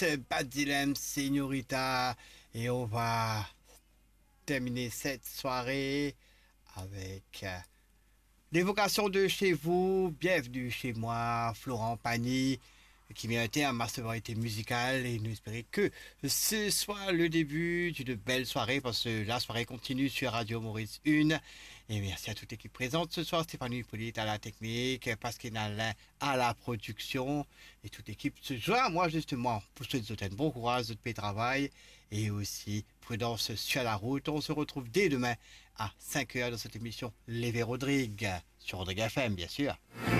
Bad Dilemme, Señorita. Et on va terminer cette soirée avec l'évocation de chez vous. Bienvenue chez moi, Florent Pagny, qui vient à ma sonorité musicale. Et nous espérons que ce soit le début d'une belle soirée, parce que la soirée continue sur Radio Maurice 1. Et merci à toute l'équipe présente ce soir. Stéphanie Hippolyte à la technique, Pascal Alain à la production. Et toute l'équipe se joint à moi justement pour se souhaiter un bon courage de travail. Et aussi prudence sur la route. On se retrouve dès demain à 5 h dans cette émission Lévé Rodrigue sur Rodrigue FM, bien sûr.